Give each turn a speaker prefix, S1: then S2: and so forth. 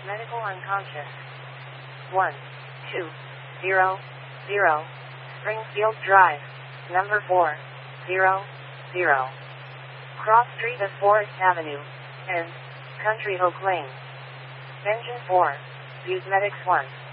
S1: Medical unconscious. 1200 Springfield Drive, number 400. Cross Street of Forest Avenue, and Country Oak Lane. Engine 4. Use Medics 1.